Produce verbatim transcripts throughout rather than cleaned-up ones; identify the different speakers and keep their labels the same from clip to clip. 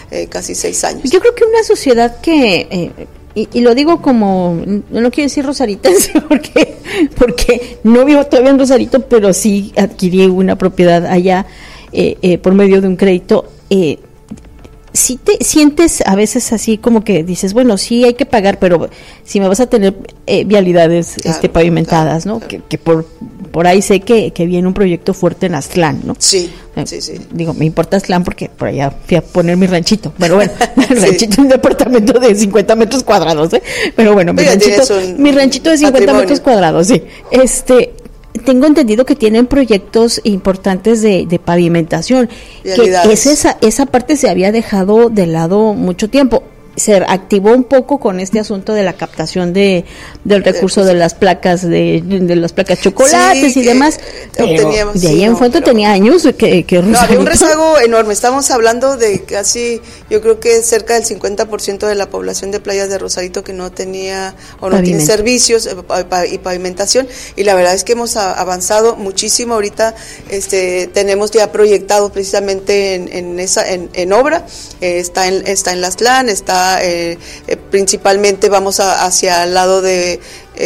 Speaker 1: eh, casi seis años.
Speaker 2: Yo creo que una sociedad que... Eh, Y, y lo digo como, no quiero decir rosaritense porque porque no vivo todavía en Rosarito, pero sí adquirí una propiedad allá eh, eh, por medio de un crédito. Eh, si te sientes a veces así como que dices, bueno, sí hay que pagar, pero si me vas a tener eh, vialidades claro, este, pavimentadas, claro, ¿no? Claro. Que, que por por ahí sé que, que viene un proyecto fuerte en Aztlán, ¿no?
Speaker 1: Sí,
Speaker 2: eh,
Speaker 1: sí, sí.
Speaker 2: Digo, me importa Aztlán porque por allá fui a poner mi ranchito. Pero bueno, el ranchito es sí. un departamento de cincuenta metros cuadrados, ¿eh? Pero bueno, mi ranchito, mi ranchito de cincuenta metros cuadrados, sí. Este... Tengo entendido que tienen proyectos importantes de, de pavimentación, que es esa, esa parte se había dejado de lado mucho tiempo. Se activó un poco con este asunto de la captación de del recurso de las placas de, de las placas chocolates sí, y demás, pero de ahí sí, en no, fuente tenía años que, que
Speaker 1: no, había un rezago enorme. Estamos hablando de casi, yo creo que cerca del cincuenta por ciento de la población de playas de Rosarito que no tenía o no tiene servicios y pavimentación, y la verdad es que hemos avanzado muchísimo. Ahorita este tenemos ya proyectado precisamente en, en esa en, en obra, eh, está en está en Aztlán, está Eh, eh, principalmente vamos a, hacia el lado de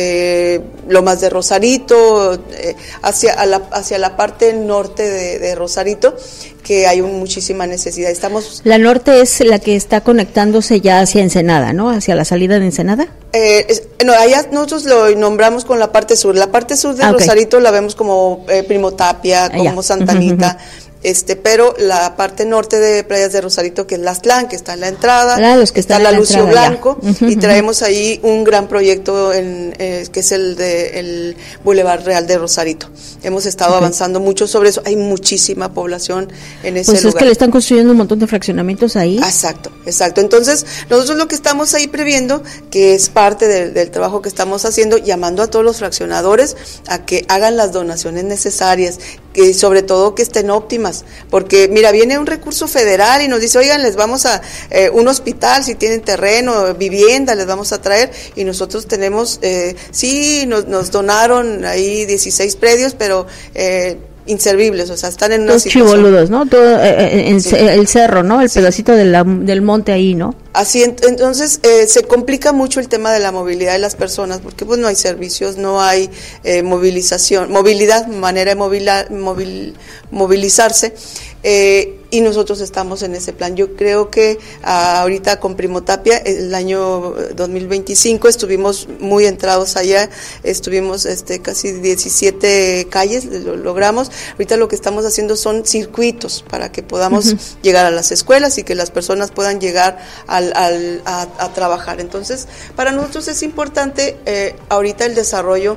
Speaker 1: eh, Lomas de Rosarito, eh, hacia, a la, hacia la parte norte de, de Rosarito, que hay un, muchísima necesidad. Estamos.
Speaker 2: La norte es la que está conectándose ya hacia Ensenada, ¿no? Hacia la salida de Ensenada.
Speaker 1: Eh, es, no, allá nosotros lo nombramos con la parte sur. La parte sur de ah, Rosarito okay. la vemos como eh, Primo Tapia, como allá. Santa Anita. Uh-huh, uh-huh. Este, pero la parte norte de Playas de Rosarito, que es la Aztlán, que está en la entrada,
Speaker 2: ah, los que
Speaker 1: está
Speaker 2: están
Speaker 1: la,
Speaker 2: la
Speaker 1: Lucio
Speaker 2: entrada,
Speaker 1: Blanco, uh-huh, y traemos ahí un gran proyecto en, eh, que es el de el Boulevard Real de Rosarito. Hemos estado okay. avanzando mucho sobre eso. Hay muchísima población en ese
Speaker 2: pues
Speaker 1: lugar.
Speaker 2: Pues es que le están construyendo un montón de fraccionamientos ahí.
Speaker 1: Exacto, exacto. Entonces, nosotros lo que estamos ahí previendo, que es parte de, del trabajo que estamos haciendo, llamando a todos los fraccionadores a que hagan las donaciones necesarias, que sobre todo que estén óptimas, porque mira, viene un recurso federal y nos dice, oigan, les vamos a eh, un hospital, si tienen terreno, vivienda, les vamos a traer, y nosotros tenemos, eh, sí, nos, nos donaron ahí dieciséis predios, pero eh, inservibles, o sea, están en una
Speaker 2: Los
Speaker 1: situación.
Speaker 2: chiboludos, ¿no? Todo eh, en, sí. el cerro, ¿no? El sí. pedacito de la, del monte ahí, ¿no?
Speaker 1: Así, entonces eh, se complica mucho el tema de la movilidad de las personas, porque pues no hay servicios, no hay eh, movilización, movilidad, manera de movila, movil, movilizarse, eh, y nosotros estamos en ese plan. Yo creo que ah, ahorita con Primo Tapia, el año dos mil veinticinco, estuvimos muy entrados allá, estuvimos este casi diecisiete calles, lo logramos. Ahorita lo que estamos haciendo son circuitos para que podamos uh-huh. llegar a las escuelas y que las personas puedan llegar al, al, a, a trabajar. Entonces, para nosotros es importante eh, ahorita el desarrollo,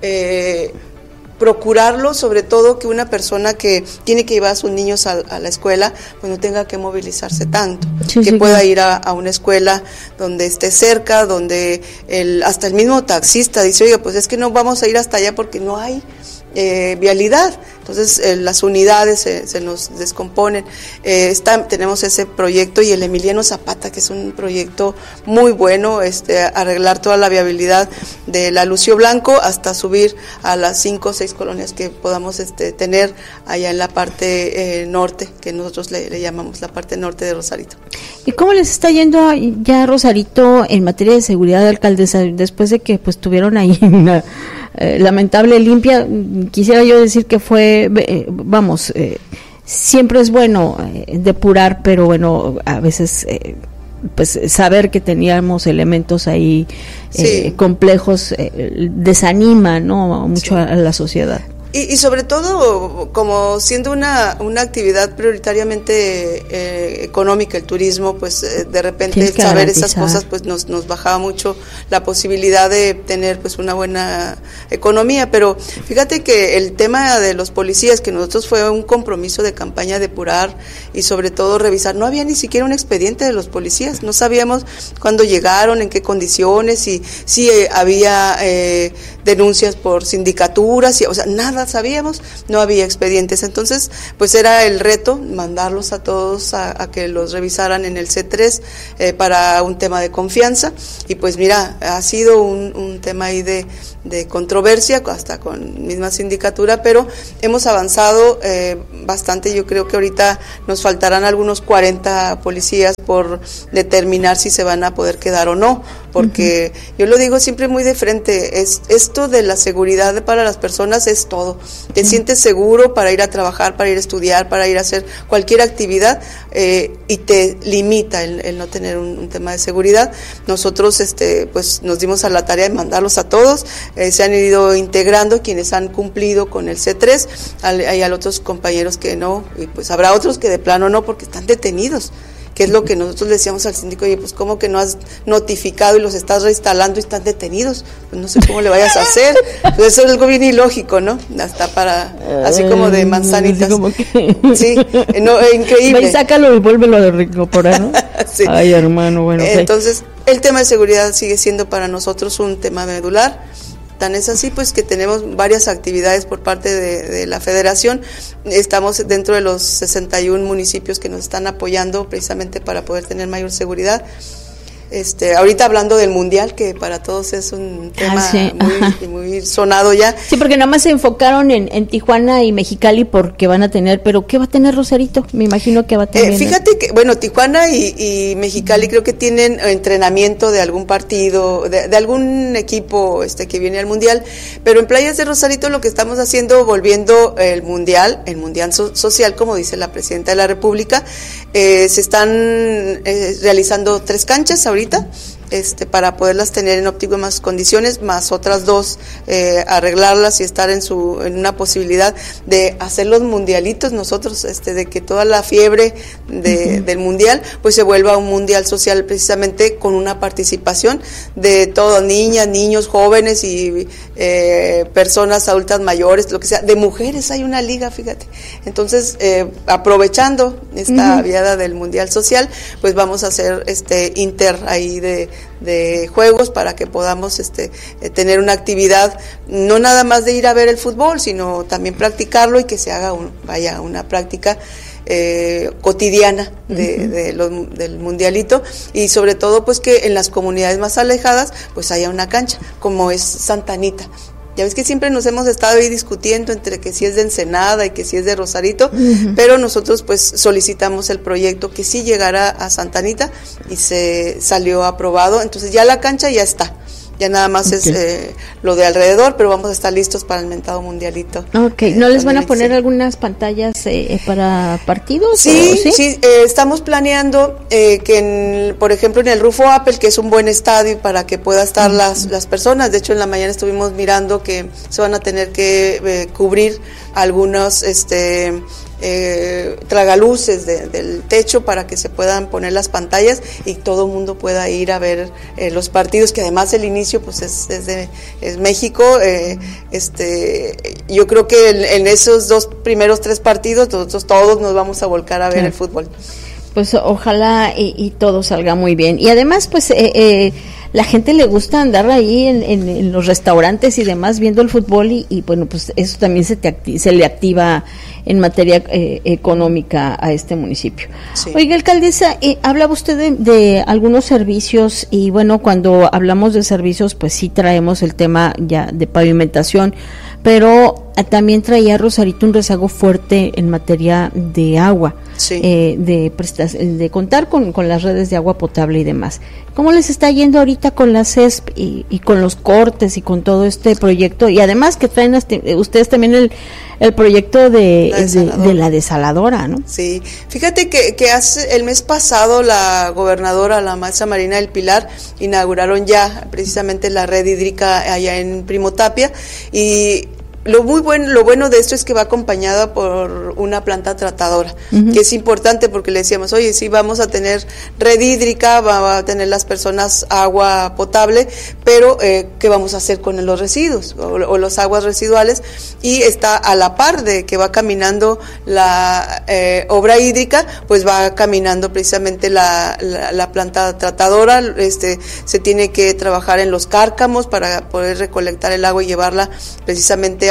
Speaker 1: eh, procurarlo, sobre todo que una persona que tiene que llevar a sus niños a, a la escuela, pues no tenga que movilizarse tanto, sí, que sí, pueda ir a, a una escuela donde esté cerca, donde el, hasta el mismo taxista dice, oiga, pues es que no vamos a ir hasta allá porque no hay eh, vialidad. Entonces eh, las unidades se, se nos descomponen. Eh, está, tenemos ese proyecto, y el Emiliano Zapata, que es un proyecto muy bueno, este, arreglar toda la viabilidad de la Lucio Blanco hasta subir a las cinco o seis colonias que podamos este, tener allá en la parte eh, norte, que nosotros le, le llamamos la parte norte de Rosarito.
Speaker 2: ¿Y cómo les está yendo ya a Rosarito en materia de seguridad, alcaldesa, después de que pues tuvieron ahí una eh, lamentable limpia? Quisiera yo decir que fue Eh, vamos, eh, siempre es bueno eh, depurar, pero bueno, a veces eh, pues saber que teníamos elementos ahí eh, sí. complejos eh, desanima, ¿no? Mucho sí. a, a la sociedad.
Speaker 1: Y, y sobre todo, como siendo una una actividad prioritariamente eh, económica, el turismo, pues eh, de repente saber garantizar. Esas cosas pues nos nos bajaba mucho la posibilidad de tener pues una buena economía. Pero fíjate que el tema de los policías, que nosotros fue un compromiso de campaña depurar y sobre todo revisar, no había ni siquiera un expediente de los policías, no sabíamos cuándo llegaron, en qué condiciones, si si eh, había eh, denuncias por sindicaturas, y, o sea, nada verdad sabíamos, no había expedientes. Entonces, pues era el reto mandarlos a todos a, a que los revisaran en el C tres eh, para un tema de confianza. Y pues mira, ha sido un, un tema ahí de, de controversia, hasta con misma sindicatura, pero hemos avanzado eh, bastante. Yo creo que ahorita nos faltarán algunos cuarenta policías por determinar si se van a poder quedar o no, porque uh-huh. yo lo digo siempre muy de frente, es esto de la seguridad para las personas es todo. Te uh-huh. sientes seguro para ir a trabajar, para ir a estudiar, para ir a hacer cualquier actividad eh, y te limita el, el no tener un, un tema de seguridad. Nosotros este pues nos dimos a la tarea de mandarlos a todos, eh, se han ido integrando quienes han cumplido con el C tres, al, hay a otros compañeros que no, y pues habrá otros que de plano no, porque están detenidos, que es lo que nosotros le decíamos al síndico, oye, pues ¿cómo que no has notificado y los estás reinstalando y están detenidos? Pues no sé cómo le vayas a hacer. Pues eso es algo bien ilógico, ¿no? Hasta para, así como de manzanitas. Como que... Sí, no, es increíble.
Speaker 2: Ve y sácalo y vuélvelo a recuperar, ¿no?
Speaker 1: Sí.
Speaker 2: Ay, hermano, bueno.
Speaker 1: Entonces, el tema de seguridad sigue siendo para nosotros un tema medular. Tan es así pues que tenemos varias actividades por parte de, de la federación. Estamos dentro de los sesenta y uno municipios que nos están apoyando precisamente para poder tener mayor seguridad. Este, ahorita hablando del mundial, que para todos es un tema ah, sí. muy, muy sonado ya.
Speaker 2: Sí, porque nada más se enfocaron en, en Tijuana y Mexicali porque van a tener, pero ¿qué va a tener Rosarito? Me imagino que va a tener.
Speaker 1: Eh, fíjate que, bueno, Tijuana y, y Mexicali uh-huh. creo que tienen entrenamiento de algún partido, de, de algún equipo este que viene al mundial, pero en Playas de Rosarito lo que estamos haciendo, volviendo el mundial, el mundial so- social, como dice la Presidenta de la República, eh, se están eh, realizando tres canchas ahorita. ahorita, este, para poderlas tener en óptimas condiciones, más otras dos, eh, arreglarlas y estar en su, en una posibilidad de hacer los mundialitos nosotros, este, de que toda la fiebre de, uh-huh. del mundial, pues se vuelva un mundial social precisamente con una participación de todas, niñas, niños, jóvenes y eh, personas adultas mayores, lo que sea, de mujeres hay una liga, fíjate. Entonces, eh, aprovechando esta uh-huh. viada del mundial social, pues vamos a hacer este inter ahí de de juegos para que podamos este eh, tener una actividad no nada más de ir a ver el fútbol, sino también practicarlo y que se haga un, vaya una práctica eh, cotidiana de, uh-huh. de los, del mundialito, y sobre todo pues que en las comunidades más alejadas pues haya una cancha como es Santa Anita. Ya ves que siempre nos hemos estado ahí discutiendo entre que si es de Ensenada y que si es de Rosarito, uh-huh. pero nosotros pues solicitamos el proyecto que sí llegara a Santa Anita y se salió aprobado, entonces ya la cancha ya está. Ya nada más okay. es eh, lo de alrededor, pero vamos a estar listos para el mentado mundialito.
Speaker 2: Ok, ¿no eh, les van a poner sí. algunas pantallas eh, para partidos?
Speaker 1: Sí, sí, sí eh, estamos planeando eh, que, en, por ejemplo, en el Rufo Apple, que es un buen estadio para que pueda estar uh-huh. las, las personas. De hecho, en la mañana estuvimos mirando que se van a tener que eh, cubrir algunos este eh, tragaluces de, del techo para que se puedan poner las pantallas y todo el mundo pueda ir a ver eh, los partidos, que además el inicio pues es, es de es México. eh, este yo creo que en, en esos dos primeros tres partidos nosotros todos nos vamos a volcar a ver sí. el fútbol.
Speaker 2: Pues ojalá y, y todo salga muy bien, y además pues eh, eh, la gente le gusta andar ahí en, en, en los restaurantes y demás viendo el fútbol, y, y bueno, pues eso también se, te acti- se le activa en materia eh, económica a este municipio. Sí. Oiga, alcaldesa, eh, hablaba usted de, de algunos servicios, y bueno, cuando hablamos de servicios pues sí traemos el tema ya de pavimentación, pero también traía Rosarito un rezago fuerte en materia de agua, sí. eh, de prestas, de contar con, con las redes de agua potable y demás. ¿Cómo les está yendo ahorita con la C E S P y, y con los cortes y con todo este proyecto? Y además que traen este, ustedes también el, el proyecto de la, de, de la desaladora, ¿no?
Speaker 1: Sí, fíjate que, que hace el mes pasado la gobernadora, la maestra Marina del Pilar, inauguraron ya precisamente la red hídrica allá en Primo Tapia, y Lo muy bueno, lo bueno de esto es que va acompañada por una planta tratadora, uh-huh. que es importante porque le decíamos, oye, sí vamos a tener red hídrica, va a tener las personas agua potable, pero eh, ¿qué vamos a hacer con los residuos o, o los aguas residuales? Y está a la par de que va caminando la eh, obra hídrica, pues va caminando precisamente la, la, la planta tratadora. Este, se tiene que trabajar en los cárcamos para poder recolectar el agua y llevarla precisamente a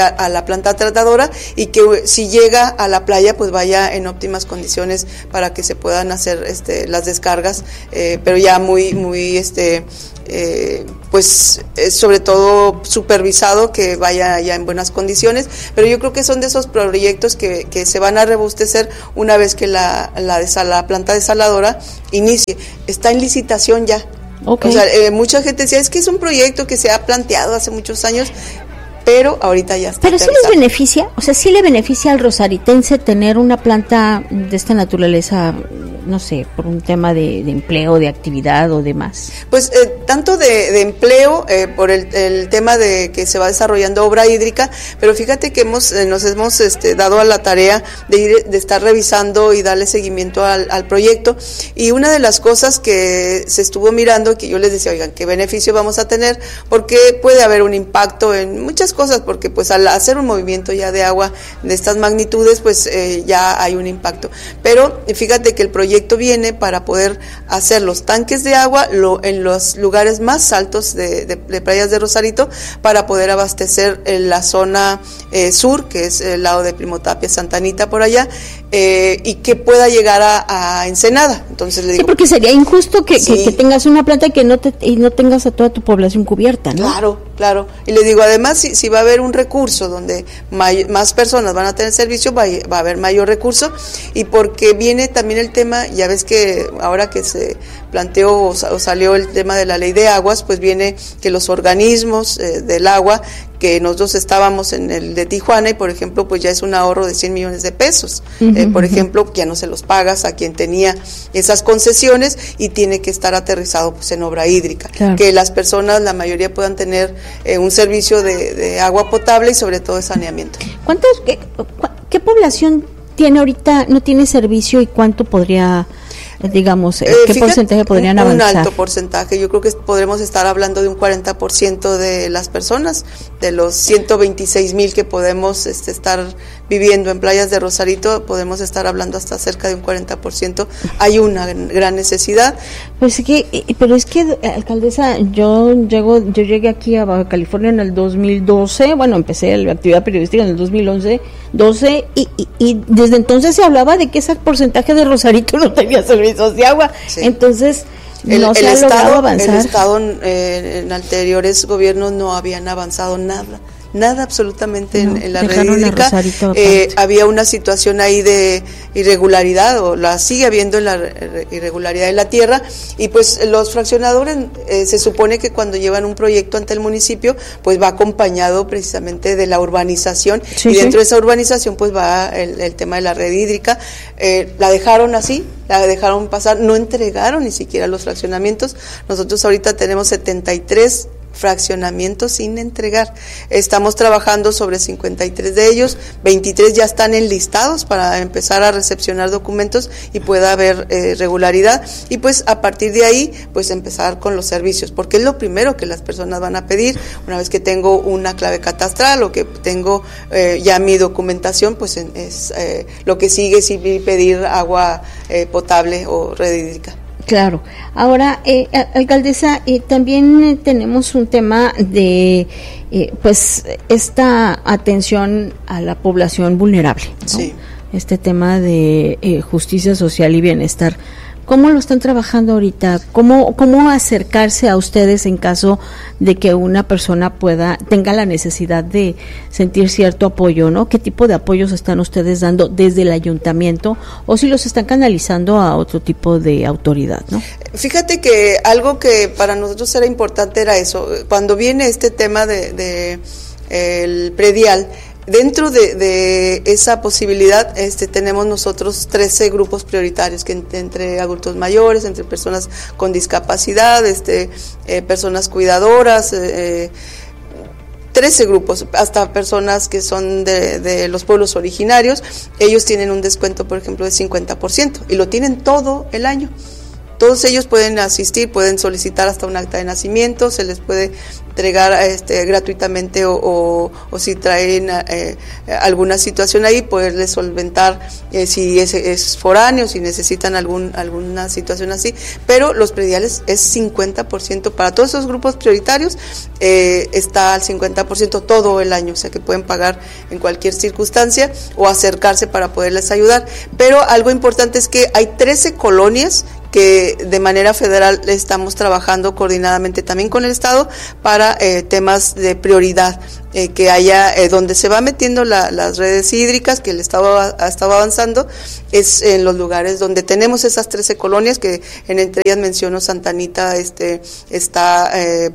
Speaker 1: a, a la planta tratadora y que si llega a la playa pues vaya en óptimas condiciones para que se puedan hacer este, las descargas, eh, pero ya muy, muy este Eh, pues eh, sobre todo supervisado, que vaya ya en buenas condiciones, pero yo creo que son de esos proyectos que, que se van a robustecer una vez que la, la, desal, la planta desaladora inicie. Está en licitación ya. Okay. O sea, eh, mucha gente decía, es que es un proyecto que se ha planteado hace muchos años, pero ahorita ya está.
Speaker 2: Pero sí les beneficia, o sea, sí le beneficia al rosaritense tener una planta de esta naturaleza, no sé, por un tema de, de empleo, de actividad o demás.
Speaker 1: Pues eh, tanto de, de empleo, eh, por el, el tema de que se va desarrollando obra hídrica, pero fíjate que hemos eh, nos hemos este, dado a la tarea de ir, de estar revisando y darle seguimiento al, al proyecto, y una de las cosas que se estuvo mirando, que yo les decía, oigan, ¿qué beneficio vamos a tener? Porque puede haber un impacto en muchas cosas, porque pues al hacer un movimiento ya de agua de estas magnitudes, pues eh, ya hay un impacto, pero fíjate que el proyecto viene para poder hacer los tanques de agua lo, en los lugares más altos de, de, de playas de Rosarito, para poder abastecer en la zona eh, sur, que es el lado de Primotapia, Santa Anita, por allá, eh, y que pueda llegar a, a Ensenada. Entonces le digo,
Speaker 2: sí, porque sería injusto que, sí. que, que tengas una planta que no te, y no tengas a toda tu población cubierta, ¿no?
Speaker 1: Claro, claro. Y le digo, además, si, si va a haber un recurso donde may, más personas van a tener servicio, va, va a haber mayor recurso, y porque viene también el tema, ya ves que ahora que se planteó o, o salió el tema de la ley de aguas, pues viene que los organismos eh, del agua, que nosotros estábamos en el de Tijuana, y por ejemplo pues ya es un ahorro de cien millones de pesos, uh-huh, eh, por ejemplo, ya no se los pagas a quien tenía esas concesiones y tiene que estar aterrizado pues en obra hídrica, claro. Que las personas, la mayoría, puedan tener eh, un servicio de, de agua potable y sobre todo de saneamiento.
Speaker 2: ¿Cuántos, qué, qué población tiene ahorita, no tiene servicio, y cuánto podría, digamos, eh, qué fíjate, porcentaje podrían
Speaker 1: un,
Speaker 2: avanzar?
Speaker 1: Un alto porcentaje, yo creo que podremos estar hablando de un cuarenta por ciento de las personas, de los ciento veintiséis mil que podemos este, estar viviendo en playas de Rosarito, podemos estar hablando hasta cerca de un cuarenta por ciento. Hay una gran necesidad.
Speaker 2: Pues es que, pero es que, alcaldesa, yo llego, yo llegué aquí a Baja California en el dos mil doce, bueno, empecé la actividad periodística en el dos mil once, doce, y, y, y desde entonces se hablaba de que ese porcentaje de Rosarito no tenía servicios de agua, sí. Entonces
Speaker 1: el,
Speaker 2: no se
Speaker 1: el
Speaker 2: ha
Speaker 1: estado,
Speaker 2: logrado avanzar.
Speaker 1: El Estado eh, en anteriores gobiernos no habían avanzado nada. Nada absolutamente no, en, en la red hídrica. Eh, había una situación ahí de irregularidad, o la sigue habiendo en la irregularidad de la tierra, y pues los fraccionadores eh, se supone que cuando llevan un proyecto ante el municipio pues va acompañado precisamente de la urbanización, sí, y dentro sí. de esa urbanización pues va el, el tema de la red hídrica. Eh, la dejaron así, la dejaron pasar, no entregaron ni siquiera los fraccionamientos. Nosotros ahorita tenemos setenta y tres fraccionamientos sin entregar. Estamos trabajando sobre cincuenta y tres de ellos, veintitrés ya están enlistados para empezar a recepcionar documentos y pueda haber eh, regularidad, y pues a partir de ahí pues empezar con los servicios, porque es lo primero que las personas van a pedir una vez que tengo una clave catastral o que tengo eh, ya mi documentación, pues es eh, lo que sigue es pedir agua eh, potable o red hídrica.
Speaker 2: Claro. Ahora, eh, alcaldesa, eh, también eh, tenemos un tema de, eh, pues, esta atención a la población vulnerable, ¿no?
Speaker 1: Sí.
Speaker 2: Este tema de eh, justicia social y bienestar. ¿Cómo lo están trabajando ahorita? ¿Cómo, cómo acercarse a ustedes en caso de que una persona pueda, tenga la necesidad de sentir cierto apoyo, ¿no? ¿Qué tipo de apoyos están ustedes dando desde el ayuntamiento, o si los están canalizando a otro tipo de autoridad, ¿no?
Speaker 1: Fíjate que algo que para nosotros era importante era eso. Cuando viene este tema de, de el predial, dentro de, de esa posibilidad este, tenemos nosotros trece grupos prioritarios, que entre, entre adultos mayores, entre personas con discapacidad, este, eh, personas cuidadoras, eh, trece grupos, hasta personas que son de, de los pueblos originarios. Ellos tienen un descuento, por ejemplo, de cincuenta por ciento, y lo tienen todo el año. todos ellos pueden asistir, pueden solicitar hasta un acta de nacimiento, se les puede entregar este, gratuitamente o, o, o si traen eh, alguna situación ahí, poderles solventar eh, si es, es foráneo, si necesitan algún alguna situación así, pero los prediales es cincuenta por ciento para todos esos grupos prioritarios, eh, está al cincuenta por ciento todo el año, o sea que pueden pagar en cualquier circunstancia o acercarse para poderles ayudar, pero algo importante es que hay trece colonias que de manera federal estamos trabajando coordinadamente también con el Estado para eh, temas de prioridad, eh, que haya, eh, donde se va metiendo la, las redes hídricas, que el Estado ha, ha estado avanzando, es en los lugares donde tenemos esas trece colonias, que en entre ellas menciono Santa Anita, este, está eh,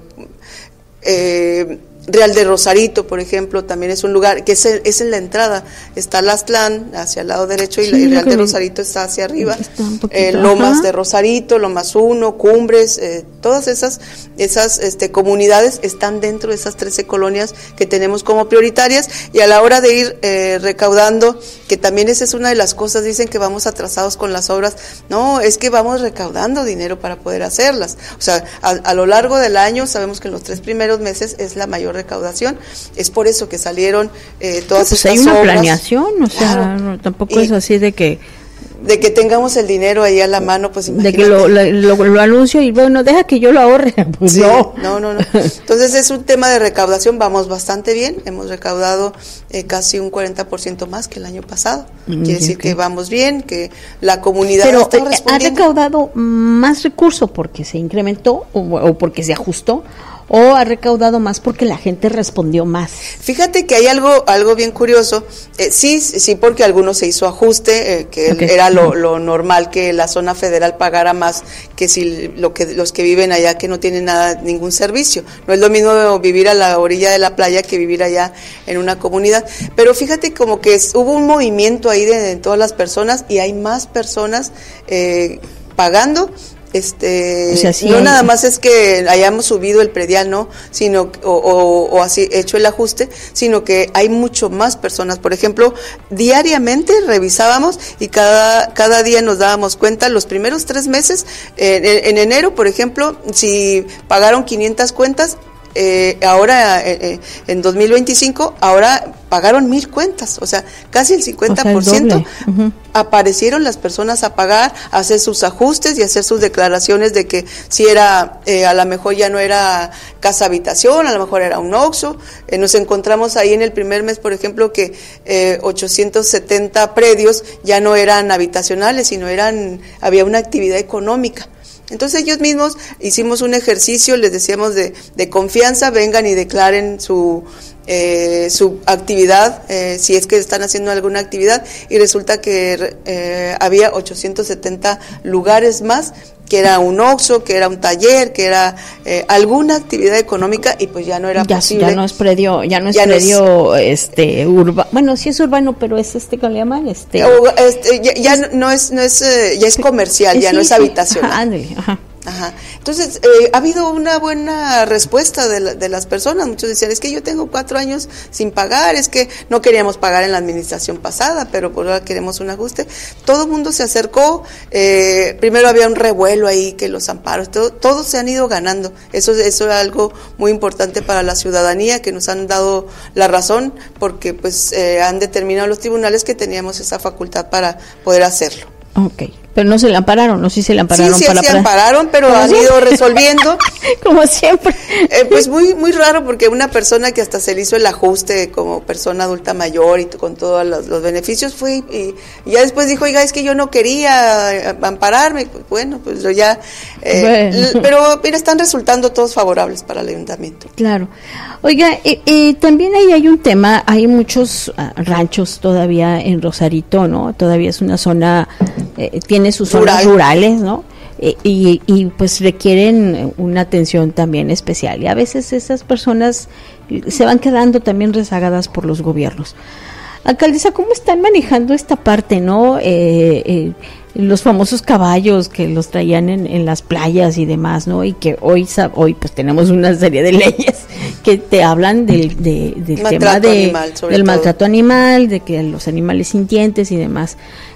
Speaker 1: eh, Real de Rosarito, por ejemplo, también es un lugar que es, es en la entrada, está Lastlán hacia el lado derecho y, sí, la, y Real de Rosarito está hacia arriba, está poquito, eh, Lomas ajá. de Rosarito, Lomas uno, Cumbres, eh, todas esas esas este, comunidades están dentro de esas trece colonias que tenemos como prioritarias, y a la hora de ir eh, recaudando, que también esa es una de las cosas, dicen que vamos atrasados con las obras, no, es que vamos recaudando dinero para poder hacerlas, o sea, a, a lo largo del año sabemos que en los tres primeros meses es la mayor recaudación, es por eso que salieron eh, todas
Speaker 2: no, pues
Speaker 1: estas
Speaker 2: hay una
Speaker 1: obras.
Speaker 2: Planeación, o sea,
Speaker 1: claro.
Speaker 2: no, tampoco
Speaker 1: y,
Speaker 2: es así de que
Speaker 1: de que tengamos el dinero ahí a la mano, pues imagínate.
Speaker 2: De que lo, lo, lo, lo anuncio y bueno, deja que yo lo ahorre, pues
Speaker 1: sí,
Speaker 2: no.
Speaker 1: No, no, no. Entonces es un tema de recaudación, vamos bastante bien, hemos recaudado eh, casi un cuarenta por ciento más que el año pasado, mm, quiere decir okay. que vamos bien, que la comunidad
Speaker 2: Pero
Speaker 1: está respondiendo.
Speaker 2: ¿Ha recaudado más recursos porque se incrementó o, o porque se ajustó? ¿O ha recaudado más porque la gente respondió más?
Speaker 1: Fíjate que hay algo algo bien curioso, eh, sí, sí, porque algunos se hizo ajuste, eh, que okay. era lo, lo normal que la zona federal pagara más que si lo que los que viven allá que no tienen nada, ningún servicio. No es lo mismo vivir a la orilla de la playa que vivir allá en una comunidad. Pero fíjate como que es, hubo un movimiento ahí de, de todas las personas y hay más personas eh, pagando. Este, o sea, sí no hay... nada más es que hayamos subido el predial, no, sino o, o, o así hecho el ajuste, sino que hay mucho más personas. Por ejemplo, diariamente revisábamos y cada cada día nos dábamos cuenta los primeros tres meses, eh, en, en enero, por ejemplo, si pagaron quinientas cuentas. Eh, ahora eh, en dos mil veinticinco ahora pagaron mil cuentas, o sea, casi el cincuenta por ciento, o sea, uh-huh. aparecieron las personas a pagar, a hacer sus ajustes y hacer sus declaraciones de que si era, eh, a lo mejor ya no era casa habitación, a lo mejor era un Oxxo. Eh, nos encontramos ahí en el primer mes, por ejemplo, que eh, ochocientos setenta predios ya no eran habitacionales, sino eran, había una actividad económica. Entonces ellos mismos hicimos un ejercicio, les decíamos de, de confianza, vengan y declaren su eh, su actividad, eh, si es que están haciendo alguna actividad, y resulta que eh, había ochocientos setenta lugares más, que era un Oxxo, que era un taller, que era eh, alguna actividad económica, y pues ya no era
Speaker 2: ya,
Speaker 1: posible.
Speaker 2: Ya no es predio, ya no es ya predio no es, este urbano, bueno, sí es urbano, pero es este, ¿cómo le llaman? Este,
Speaker 1: o, este ya, ya es, no es, no es, eh, ya es comercial, ya sí, no es sí. habitacional.
Speaker 2: Ajá, ajá.
Speaker 1: Ajá. Entonces, eh, ha habido una buena respuesta de, la, de las personas. Muchos decían, es que yo tengo cuatro años sin pagar, es que no queríamos pagar en la administración pasada, pero por ahora queremos un ajuste. Todo el mundo se acercó, eh, primero había un revuelo ahí, que los amparos, todo, todos se han ido ganando. Eso, eso es algo muy importante para la ciudadanía, que nos han dado la razón, porque pues eh, han determinado los tribunales que teníamos esa facultad para poder hacerlo.
Speaker 2: Okay. Pero no se le ampararon, no sí se le ampararon.
Speaker 1: Sí, sí,
Speaker 2: para
Speaker 1: se ampararon, pero han siempre? ido resolviendo.
Speaker 2: Como siempre.
Speaker 1: Eh, pues muy muy raro, porque una persona que hasta se le hizo el ajuste como persona adulta mayor y con todos los, los beneficios fue y, y ya después dijo, oiga, es que yo no quería ampararme. Pues bueno, pues ya. Eh, bueno. Pero mira, están resultando todos favorables para el ayuntamiento.
Speaker 2: Claro. Oiga, eh, eh, también ahí hay un tema, hay muchos uh, ranchos todavía en Rosarito, ¿no? Todavía es una zona, eh, tiene sus zonas Rural. rurales, ¿no? Eh, y, y pues requieren una atención también especial. Y a veces esas personas se van quedando también rezagadas por los gobiernos. Alcaldesa, ¿cómo están manejando esta parte, no? Eh, eh, los famosos caballos que los traían en, en las playas y demás, ¿no? Y que hoy hoy pues tenemos una serie de leyes que te hablan del, de, del tema de, animal, del todo. maltrato animal, de que los animales sintientes y demás.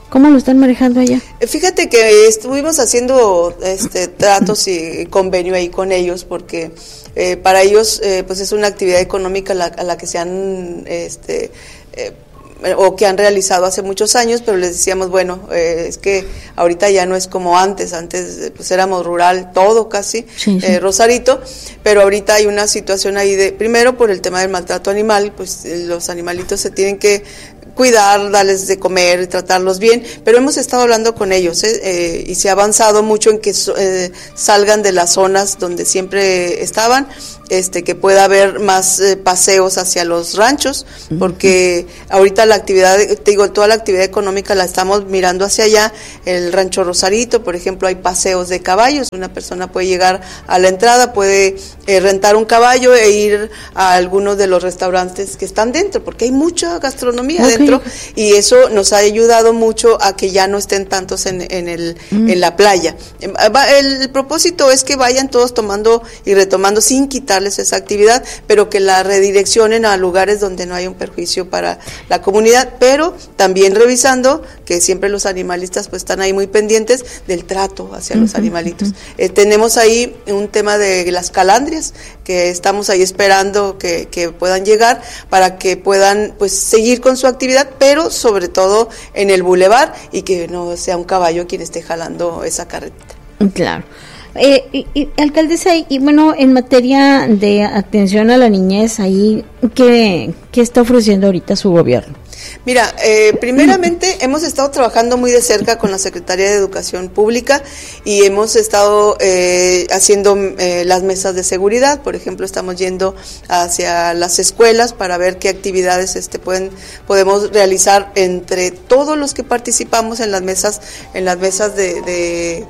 Speaker 2: ¿Cómo lo están manejando allá?
Speaker 1: Fíjate que estuvimos haciendo este tratos y convenio ahí con ellos porque eh, para ellos eh, pues es una actividad económica a la, a la que se han este eh, o que han realizado hace muchos años, pero les decíamos, bueno, eh, es que ahorita ya no es como antes, antes pues éramos rural todo casi, sí, sí. Eh, Rosarito, pero ahorita hay una situación ahí de, primero por el tema del maltrato animal, pues eh, los animalitos se tienen que cuidar, darles de comer y tratarlos bien, pero hemos estado hablando con ellos ¿eh? Eh, y se ha avanzado mucho en que eh, salgan de las zonas donde siempre estaban, este que pueda haber más eh, paseos hacia los ranchos, porque uh-huh. ahorita la actividad, te digo, toda la actividad económica la estamos mirando hacia allá, el rancho Rosarito, por ejemplo, hay paseos de caballos, una persona puede llegar a la entrada, puede eh, rentar un caballo e ir a algunos de los restaurantes que están dentro, porque hay mucha gastronomía okay. dentro, y eso nos ha ayudado mucho a que ya no estén tantos en, en el uh-huh. en la playa. El, el propósito es que vayan todos tomando y retomando sin quitar esa actividad, pero que la redireccionen a lugares donde no hay un perjuicio para la comunidad, pero también revisando que siempre los animalistas pues están ahí muy pendientes del trato hacia uh-huh, los animalitos. Uh-huh. Eh, tenemos ahí un tema de las calandrias, que estamos ahí esperando que, que puedan llegar para que puedan pues seguir con su actividad, pero sobre todo en el bulevar y que no sea un caballo quien esté jalando esa carretita.
Speaker 2: Claro. Eh, y, y, alcaldesa, y bueno, en materia de atención a la niñez, ahí, ¿qué, qué está ofreciendo ahorita su gobierno?
Speaker 1: Mira, eh, primeramente hemos estado trabajando muy de cerca con la Secretaría de Educación Pública y hemos estado eh, haciendo eh, las mesas de seguridad. Por ejemplo, estamos yendo hacia las escuelas para ver qué actividades este pueden podemos realizar entre todos los que participamos en las mesas, en las mesas de, de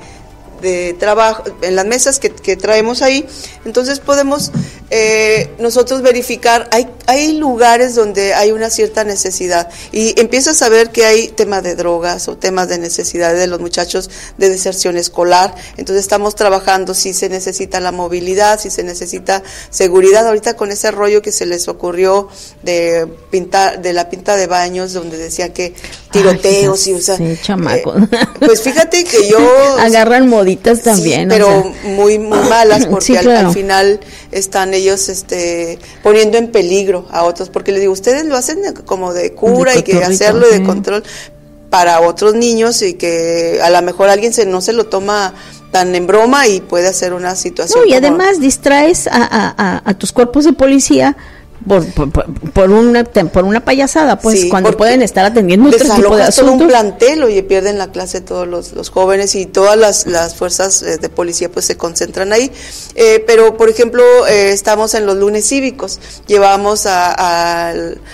Speaker 1: de trabajo, en las mesas que, que traemos ahí. Entonces podemos eh, nosotros verificar, hay, hay lugares donde hay una cierta necesidad y empiezas a ver que hay temas de drogas o temas de necesidades de los muchachos de deserción escolar. Entonces estamos trabajando si se necesita la movilidad, si se necesita seguridad. Ahorita con ese rollo que se les ocurrió de pintar, de la pinta de baños, donde decía que tiroteos. Ay, y o sea,
Speaker 2: sí, chamaco.
Speaker 1: Eh, pues fíjate que yo
Speaker 2: agarran moditas también,
Speaker 1: sí, pero
Speaker 2: o sea.
Speaker 1: muy muy malas, porque
Speaker 2: sí, claro.
Speaker 1: al, al final están ellos este poniendo en peligro a otros, porque les digo, ustedes lo hacen como de cura de y que hacerlo de control para otros niños y que a lo mejor alguien se no se lo toma tan en broma y puede hacer una situación.
Speaker 2: No, y como... además distraes a, a, a, a tus cuerpos de policía Por, por, por una por una payasada, pues, sí, cuando pueden estar atendiendo otro tipo de asuntos.
Speaker 1: Todo un plantel, oye, pierden la clase todos los, los jóvenes y todas las, las fuerzas eh, de policía pues se concentran ahí. Eh, pero, por ejemplo, eh, estamos en los lunes cívicos, llevamos a, a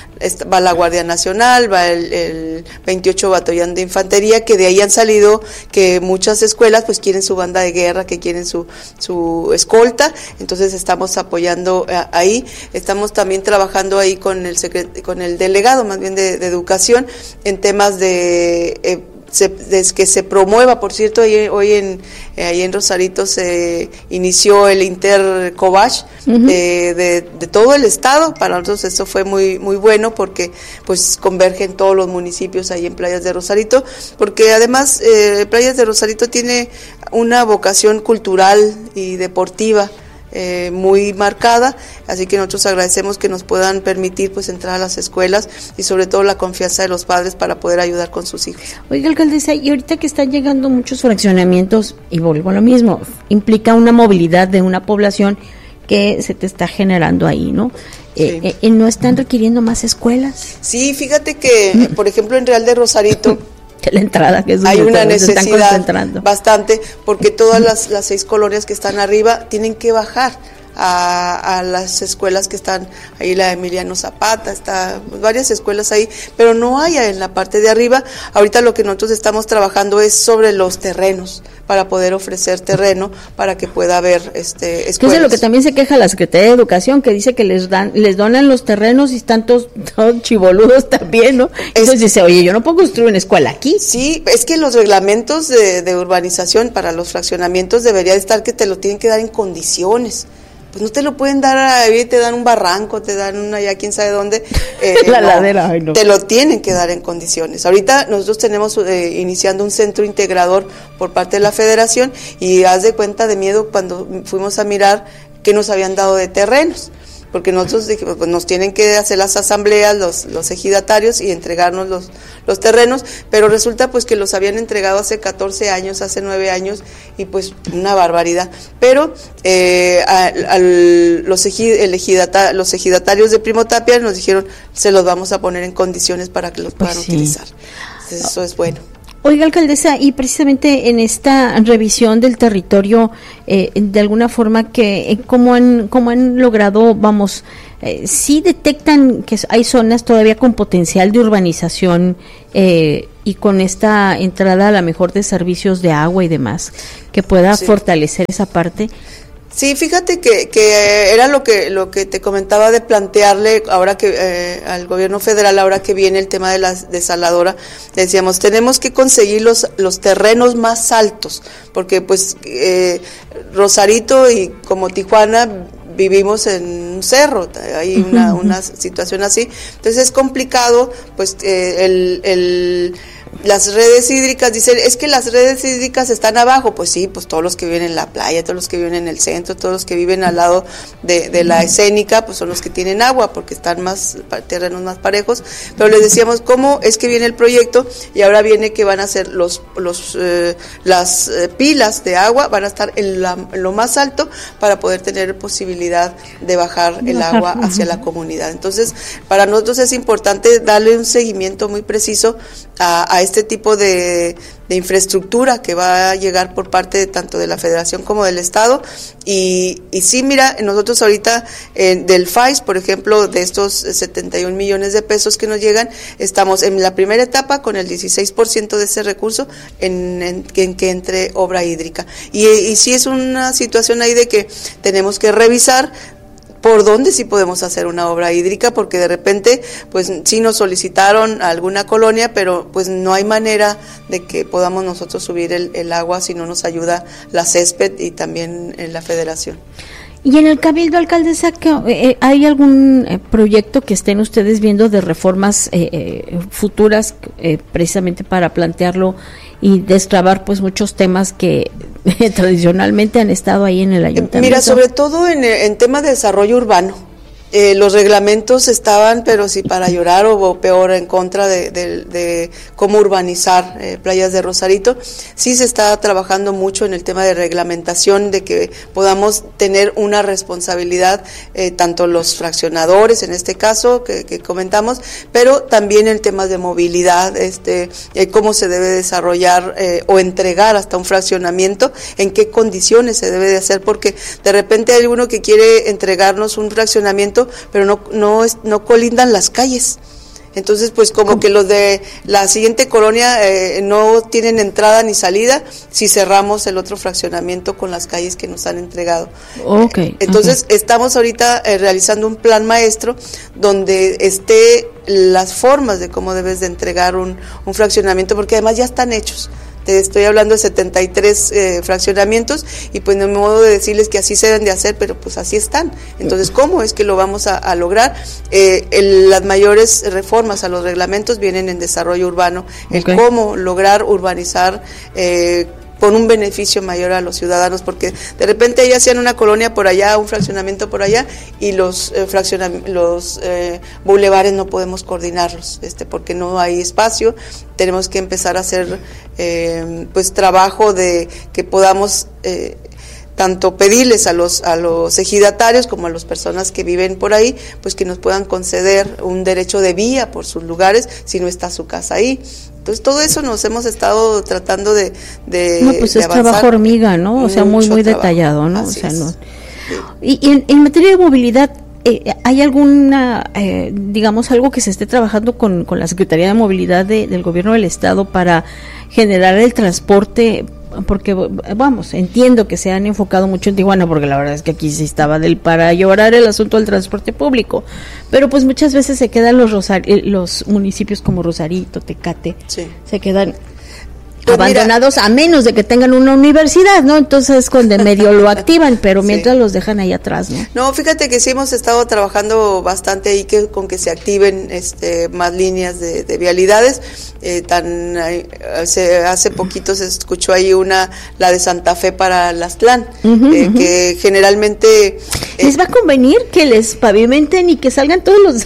Speaker 1: va la Guardia Nacional, va el, el veintiocho Batallón de Infantería, que de ahí han salido que muchas escuelas pues quieren su banda de guerra, que quieren su su escolta, entonces estamos apoyando eh, ahí, estamos también trabajando ahí con el secret, con el delegado más bien de, de educación en temas de eh, Se, desde que se promueva, por cierto, hoy, hoy en eh, ahí en Rosarito se inició el Intercobach uh-huh. de, de, de todo el estado. Para nosotros eso fue muy muy bueno porque pues convergen todos los municipios ahí en Playas de Rosarito, porque además eh, Playas de Rosarito tiene una vocación cultural y deportiva Eh, muy marcada, así que nosotros agradecemos que nos puedan permitir pues entrar a las escuelas y sobre todo la confianza de los padres para poder ayudar con sus hijos.
Speaker 2: Oiga, alcaldesa, y ahorita que están llegando muchos fraccionamientos, y vuelvo a lo mismo, implica una movilidad de una población que se te está generando ahí, ¿no? Sí. Eh, eh, ¿No están requiriendo más escuelas?
Speaker 1: Sí, fíjate que, por ejemplo, en Real de Rosarito
Speaker 2: la entrada que es
Speaker 1: hay una necesidad bastante, porque todas las, las seis colonias que están arriba tienen que bajar a, a las escuelas que están ahí, la Emiliano Zapata, está pues, varias escuelas ahí, pero no hay en la parte de arriba. Ahorita lo que nosotros estamos trabajando es sobre los terrenos, para poder ofrecer terreno para que pueda haber este escuelas.
Speaker 2: Que es de lo que también se queja la Secretaría de Educación, que dice que les dan les donan los terrenos y están todos, todos chiboludos también, ¿no? Entonces es, dice, oye, yo no puedo construir una escuela aquí.
Speaker 1: Sí, es que los reglamentos de, de urbanización para los fraccionamientos debería estar que te lo tienen que dar en condiciones. pues no te lo pueden dar, ahí te dan un barranco, te dan una ya quién sabe dónde, eh,
Speaker 2: la
Speaker 1: no,
Speaker 2: ladera, ay, no.
Speaker 1: Te lo tienen que dar en condiciones. Ahorita nosotros tenemos eh, iniciando un centro integrador por parte de la Federación y haz de cuenta de miedo cuando fuimos a mirar que nos habían dado de terrenos. Porque nosotros dijimos, pues nos tienen que hacer las asambleas, los, los ejidatarios y entregarnos los, los terrenos, pero resulta pues que los habían entregado hace catorce años, hace nueve años, y pues una barbaridad. Pero eh, a, a los, ejid, el ejidata, los ejidatarios de Primo Tapia nos dijeron, se los vamos a poner en condiciones para que los puedan pues sí. utilizar. Entonces, eso es bueno.
Speaker 2: Oiga, alcaldesa, y precisamente en esta revisión del territorio, eh, de alguna forma, que eh, ¿cómo han, cómo han logrado, vamos, eh, sí detectan que hay zonas todavía con potencial de urbanización eh, y con esta entrada a la mejor de servicios de agua y demás, que pueda sí. fortalecer esa parte?
Speaker 1: Sí, fíjate que, que era lo que lo que te comentaba de plantearle ahora que eh, al gobierno federal, ahora que viene el tema de la desaladora, decíamos, tenemos que conseguir los, los terrenos más altos, porque pues eh, Rosarito y como Tijuana vivimos en un cerro, hay una, una situación así, entonces es complicado, pues eh, el... el las redes hídricas, dicen, es que las redes hídricas están abajo, pues sí, pues todos los que viven en la playa, todos los que viven en el centro, todos los que viven al lado de, de la escénica, pues son los que tienen agua, porque están más, terrenos más parejos, pero les decíamos, ¿cómo es que viene el proyecto? Y ahora viene que van a ser los, los, eh, las eh, pilas de agua, van a estar en, la, en lo más alto para poder tener posibilidad de bajar el bajar, agua hacia uh-huh. la comunidad. Entonces, para nosotros es importante darle un seguimiento muy preciso a, a este tipo de, de infraestructura que va a llegar por parte de, tanto de la Federación como del Estado y, y sí, mira, nosotros ahorita eh, del F A I S, por ejemplo, de estos setenta y un millones de pesos que nos llegan, estamos en la primera etapa con el dieciséis por ciento de ese recurso en, en, en que entre obra hídrica y, y sí es una situación ahí de que tenemos que revisar por dónde sí podemos hacer una obra hídrica, porque de repente, pues sí nos solicitaron a alguna colonia, pero pues no hay manera de que podamos nosotros subir el, el agua si no nos ayuda la Césped y también en la Federación.
Speaker 2: Y en el Cabildo, alcaldesa, eh, ¿hay algún eh, proyecto que estén ustedes viendo de reformas eh, eh, futuras eh, precisamente para plantearlo y destrabar pues muchos temas que eh, tradicionalmente han estado ahí en el ayuntamiento?
Speaker 1: Mira, sobre todo en, en tema de desarrollo urbano. Eh, los reglamentos estaban, pero sí para llorar o, o peor, en contra de, de, de cómo urbanizar eh, playas de Rosarito. Sí se está trabajando mucho en el tema de reglamentación, de que podamos tener una responsabilidad, eh, tanto los fraccionadores, en este caso, que, que comentamos, pero también en temas de movilidad, este, eh, cómo se debe desarrollar eh, o entregar hasta un fraccionamiento, en qué condiciones se debe de hacer, porque de repente hay alguno que quiere entregarnos un fraccionamiento pero no no no colindan las calles. Entonces, pues como que los de la siguiente colonia eh, no tienen entrada ni salida si cerramos el otro fraccionamiento con las calles que nos han entregado.
Speaker 2: Okay,
Speaker 1: Entonces, okay. estamos ahorita eh, realizando un plan maestro donde esté las formas de cómo debes de entregar un, un fraccionamiento, porque además ya están hechos. Te estoy hablando de setenta y tres eh, fraccionamientos y pues no me modo de decirles que así se deben de hacer, pero pues así están. Entonces, ¿cómo es que lo vamos a, a lograr? Eh, el, las mayores reformas a los reglamentos vienen en desarrollo urbano, el okay. cómo lograr urbanizar eh, con un beneficio mayor a los ciudadanos, porque de repente ellos hacían una colonia por allá, un fraccionamiento por allá, y los eh, fraccionam- los eh, bulevares no podemos coordinarlos, este, porque no hay espacio. Tenemos que empezar a hacer eh, pues trabajo de que podamos eh, tanto pedirles a los a los ejidatarios como a las personas que viven por ahí, pues que nos puedan conceder un derecho de vía por sus lugares si no está su casa ahí. Entonces, todo eso nos hemos estado tratando de, de
Speaker 2: No, pues
Speaker 1: de
Speaker 2: es
Speaker 1: avanzar.
Speaker 2: Trabajo hormiga, ¿no? O sea, muy, muy
Speaker 1: trabajo.
Speaker 2: detallado, ¿no?
Speaker 1: Así
Speaker 2: o sea,
Speaker 1: es.
Speaker 2: no.
Speaker 1: Sí.
Speaker 2: Y, y en, en materia de movilidad, eh, ¿hay alguna, eh, digamos, algo que se esté trabajando con, con la Secretaría de Movilidad de, del Gobierno del Estado para generar el transporte? Porque, vamos, entiendo que se han enfocado mucho en Tijuana, porque la verdad es que aquí sí estaba del para llorar el asunto del transporte público, pero pues muchas veces se quedan los Rosar, los municipios como Rosarito, Tecate,
Speaker 1: sí.
Speaker 2: se quedan Pues abandonados mira, a menos de que tengan una universidad, ¿no? Entonces cuando medio lo activan, pero mientras sí. los dejan ahí atrás, ¿no?
Speaker 1: No, fíjate que sí hemos estado trabajando bastante ahí que con que se activen este más líneas de, de vialidades. Eh, tan eh, hace, hace poquito se escuchó ahí una, la de Santa Fe para Aztlán, uh-huh, eh, uh-huh. que generalmente eh,
Speaker 2: les va a convenir que les pavimenten y que salgan todos los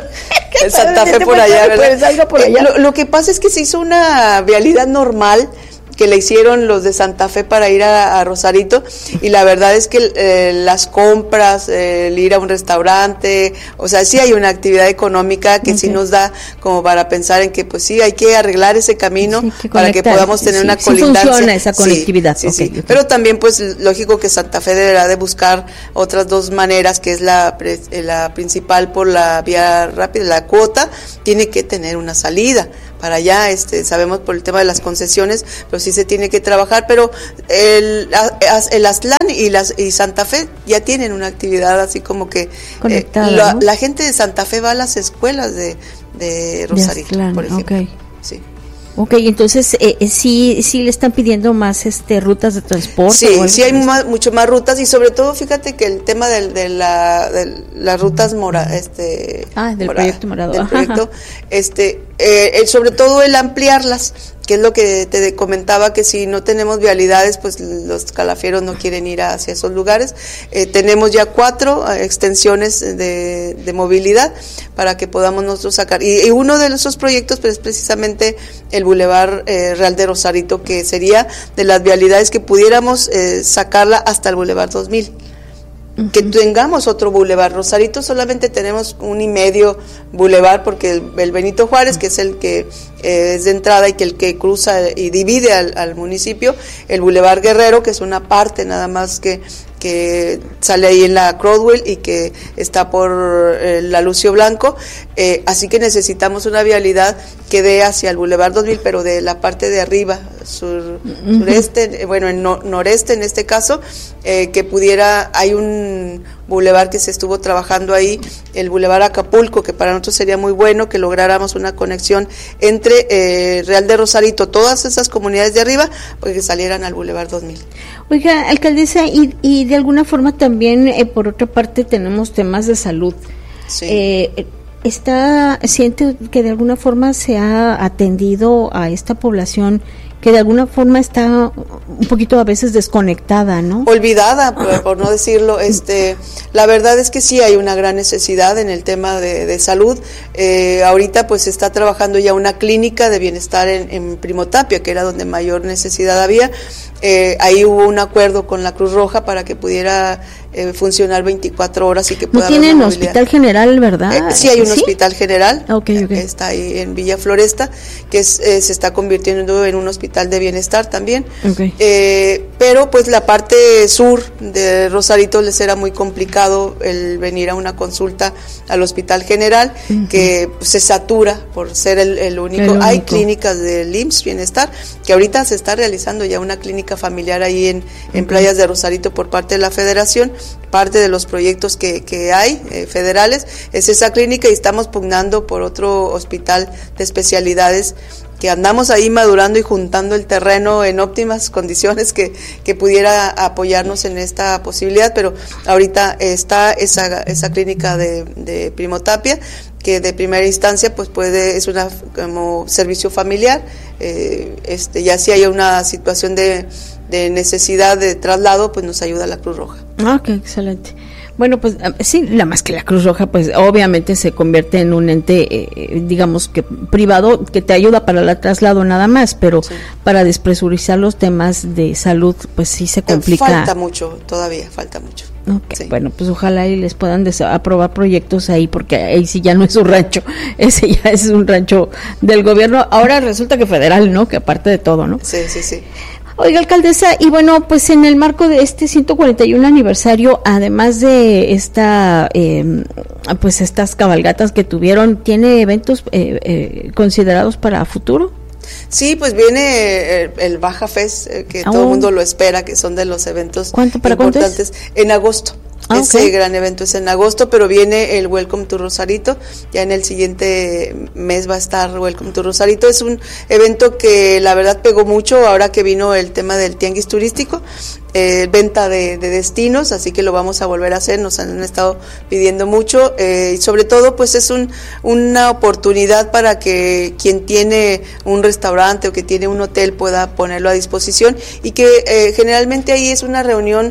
Speaker 1: el Santa Fe por allá, ¿verdad?
Speaker 2: Salga por allá.
Speaker 1: Eh, lo, lo que pasa es que se hizo una vialidad normal que le hicieron los de Santa Fe para ir a, a Rosarito, y la verdad es que eh, las compras, eh, el ir a un restaurante, o sea, sí hay una actividad económica que okay. sí nos da como para pensar en que pues sí hay que arreglar ese camino sí, que para que podamos tener sí, una sí colindancia.
Speaker 2: Funciona esa conectividad.
Speaker 1: Sí, sí,
Speaker 2: okay,
Speaker 1: sí.
Speaker 2: Okay.
Speaker 1: Pero también pues lógico que Santa Fe deberá de buscar otras dos maneras, que es la, la principal por la vía rápida, la cuota, tiene que tener una salida para allá, este, sabemos por el tema de las concesiones, pero sí se tiene que trabajar, pero el, el Aztlán y, las, y Santa Fe ya tienen una actividad así como que
Speaker 2: conectada,
Speaker 1: eh, la,
Speaker 2: ¿no?
Speaker 1: la gente de Santa Fe va a las escuelas de, de Rosarito,
Speaker 2: de Aztlán,
Speaker 1: por ejemplo.
Speaker 2: Okay.
Speaker 1: Sí.
Speaker 2: Ok, entonces eh, sí sí le están pidiendo más este rutas de transporte.
Speaker 1: Sí, sí hay más, mucho más rutas, y sobre todo fíjate que el tema de, de, la, de las rutas mora, este
Speaker 2: ah, del
Speaker 1: mora,
Speaker 2: proyecto morado,
Speaker 1: del
Speaker 2: ajá,
Speaker 1: proyecto,
Speaker 2: ajá.
Speaker 1: este eh, el, sobre todo el ampliarlas, que es lo que te comentaba, que si no tenemos vialidades, pues los calafieros no quieren ir hacia esos lugares. Eh, tenemos ya cuatro extensiones de, de movilidad para que podamos nosotros sacar. Y, y uno de esos proyectos pues, es precisamente el Boulevard eh, Real de Rosarito, que sería de las vialidades que pudiéramos eh, sacarla hasta el Boulevard dos mil. Uh-huh. Que tengamos otro bulevar. Rosarito solamente tenemos un y medio bulevar, porque el, el Benito Juárez, que es el que eh, es de entrada y que el que cruza y divide al, al municipio, el Boulevard Guerrero, que es una parte nada más que que sale ahí en la Crowdwell y que está por eh, la Lucio Blanco, eh, así que necesitamos una vialidad que dé hacia el Boulevard dos mil, pero de la parte de arriba, sur, uh-huh. sureste, bueno, en no, noreste en este caso, eh, que pudiera, hay un bulevar que se estuvo trabajando ahí, el Boulevard Acapulco, que para nosotros sería muy bueno que lográramos una conexión entre eh, Real de Rosarito, todas esas comunidades de arriba, para que salieran al Boulevard dos mil.
Speaker 2: Oiga, alcaldesa, y, y de alguna forma también, eh, por otra parte, tenemos temas de salud.
Speaker 1: Sí.
Speaker 2: Eh, ¿Está, siente que de alguna forma se ha atendido a esta población que de alguna forma está un poquito a veces desconectada, ¿no?
Speaker 1: Olvidada, por, por no decirlo. Este, la verdad es que sí hay una gran necesidad en el tema de, de salud. Eh, ahorita pues se está trabajando ya una clínica de bienestar en, en Primo Tapia, que era donde mayor necesidad había. Eh, ahí hubo un acuerdo con la Cruz Roja para que pudiera eh, funcionar veinticuatro horas y que pueda.
Speaker 2: ¿No tienen hospital general, verdad?
Speaker 1: Eh, sí hay un
Speaker 2: ¿Sí?
Speaker 1: hospital general,
Speaker 2: okay, okay.
Speaker 1: está ahí en Villa Floresta, que es, eh, se está convirtiendo en un hospital de bienestar también.
Speaker 2: Okay.
Speaker 1: Eh, pero pues la parte sur de Rosarito les era muy complicado el venir a una consulta al hospital general, uh-huh. que pues, se satura por ser el, el, único. el único. Hay clínicas del I M S S Bienestar, que ahorita se está realizando ya una clínica familiar ahí en, en uh-huh. Playas de Rosarito por parte de la Federación. Parte de los proyectos que, que hay eh, federales es esa clínica, y estamos pugnando por otro hospital de especialidades, que andamos ahí madurando y juntando el terreno en óptimas condiciones que, que pudiera apoyarnos en esta posibilidad, pero ahorita está esa, esa clínica de, de Primo Tapia, que de primera instancia pues puede, es una como servicio familiar, eh, este ya si hay una situación de, de necesidad de traslado, pues nos ayuda la Cruz Roja.
Speaker 2: Ah, qué excelente. Bueno, pues sí, la más que la Cruz Roja, pues obviamente se convierte en un ente, eh, digamos que privado, que te ayuda para el traslado nada más, pero sí. para despresurizar los temas de salud, pues sí se complica.
Speaker 1: Falta mucho, todavía falta mucho.
Speaker 2: Okay. Sí. Bueno, pues ojalá y les puedan des- aprobar proyectos ahí, porque ahí sí ya no es un rancho, ese ya es un rancho del gobierno, ahora resulta que federal, ¿no? Que aparte de todo, ¿no?
Speaker 1: Sí, sí, sí.
Speaker 2: Oiga, alcaldesa, y bueno, pues en el marco de este ciento cuarenta y uno aniversario, además de esta, eh, pues estas cabalgatas que tuvieron, ¿tiene eventos eh, eh, considerados para futuro?
Speaker 1: Sí, pues viene el, el Baja Fest, eh, que oh. todo el mundo lo espera, que son de los eventos
Speaker 2: ¿Cuánto, para
Speaker 1: importantes. En agosto. Ah, Ese okay. gran evento es en agosto, pero viene el Welcome to Rosarito, ya en el siguiente mes va a estar Welcome to Rosarito. Es un evento que la verdad pegó mucho ahora que vino el tema del tianguis turístico, eh, venta de, de destinos, así que lo vamos a volver a hacer, nos han estado pidiendo mucho, eh, y sobre todo pues es un, una oportunidad para que quien tiene un restaurante o que tiene un hotel pueda ponerlo a disposición, y que eh, generalmente ahí es una reunión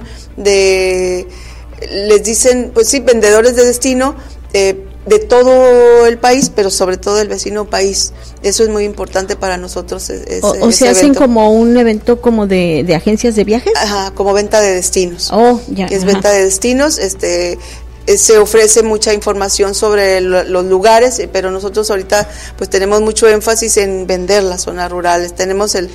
Speaker 1: de... les dicen, pues sí, vendedores de destino eh, de todo el país, pero sobre todo del vecino país. Eso es muy importante para nosotros. Ese,
Speaker 2: o o se hacen como un evento como de, de agencias de viajes.
Speaker 1: Ajá, como venta de destinos.
Speaker 2: Oh, ya.
Speaker 1: Que es
Speaker 2: ajá.
Speaker 1: venta de destinos, este... se ofrece mucha información sobre los lugares, pero nosotros ahorita pues tenemos mucho énfasis en vender las zonas rurales. Tenemos el,